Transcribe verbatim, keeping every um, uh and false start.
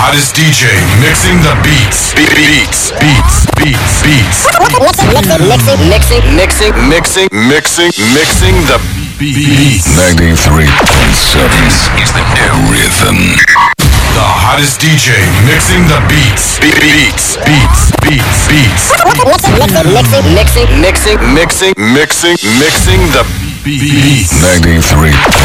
hottest D J mixing the beats. Be- beats, beats, beats, beats. Mixing, mixing, mixing, Mixing, mixing, mixing the beats. ninety-three point seven Is the new rhythm. The hottest D J mixing the beats. Be- beats, beats, beats, beats. mixing, mixing, mixing, Mixing, mixing, mixing the beats. ninety-three point